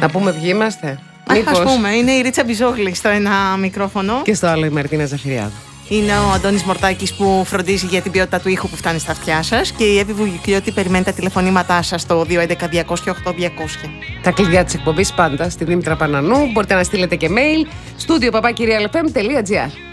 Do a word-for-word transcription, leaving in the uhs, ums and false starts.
Να πούμε ποιοι είμαστε. Μήπως... Ας πούμε, είναι η Ρίτσα Μπιζόγλη στο ένα μικρόφωνο. Και στο άλλο η Μαρτίνα Ζαχυριάδου. Είναι ο Αντώνης Μορτάκης που φροντίζει για την ποιότητα του ήχου που φτάνει στα αυτιά σας. Και η Εύη Βουγιουκλιώτη περιμένει τα τηλεφωνήματά σας στο δύο έντεκα διακόσια οκτώ διακόσια. Τα κλειδιά της εκπομπής πάντα στη Δήμητρα Πανανού. Μπορείτε να στείλετε και mail studio παπάκι real f m τελεία g r.